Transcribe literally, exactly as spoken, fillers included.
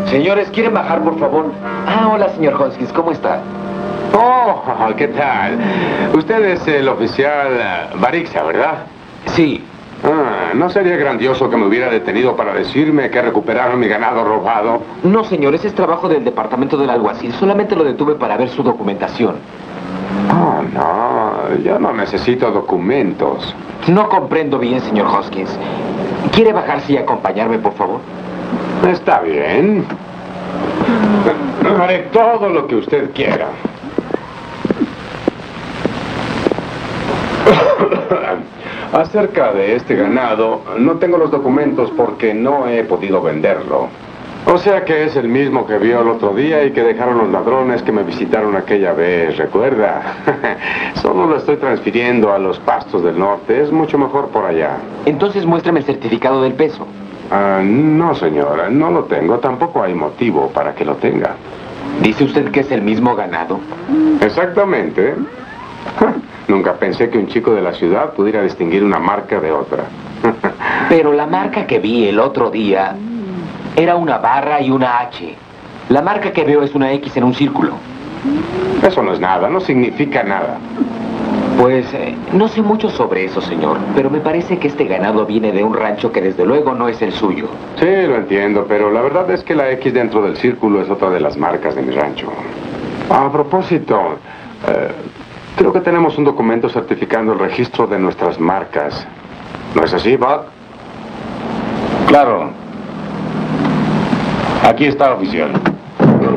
Señores, ¿quieren bajar, por favor? Ah, hola, señor Hoskins, ¿cómo está? Oh, ¿qué tal? Usted es el oficial uh, Barixa, ¿verdad? Sí. Ah, ¿no sería grandioso que me hubiera detenido para decirme que recuperaron mi ganado robado? No, señor, ese es trabajo del departamento del alguacil. Solamente lo detuve para ver su documentación. Oh, no, yo no necesito documentos. No comprendo bien, señor Hoskins. ¿Quiere bajarse y acompañarme, por favor? Está bien. Haré todo lo que usted quiera. Acerca de este ganado, no tengo los documentos porque no he podido venderlo. O sea que es el mismo que vio el otro día y que dejaron los ladrones que me visitaron aquella vez, ¿recuerda? Solo lo estoy transfiriendo a los pastos del norte. Es mucho mejor por allá. Entonces muéstrame el certificado del peso. Ah, no, señora, no lo tengo. Tampoco hay motivo para que lo tenga. ¿Dice usted que es el mismo ganado? Exactamente. Nunca pensé que un chico de la ciudad pudiera distinguir una marca de otra. Pero la marca que vi el otro día era una barra y una H. La marca que veo es una X en un círculo. Eso no es nada, no significa nada. Pues eh, no sé mucho sobre eso, señor, pero me parece que este ganado viene de un rancho que desde luego no es el suyo. Sí, lo entiendo, pero la verdad es que la X dentro del círculo es otra de las marcas de mi rancho. A propósito, eh, creo que tenemos un documento certificando el registro de nuestras marcas. ¿No es así, Bob? Claro. Aquí está, oficial.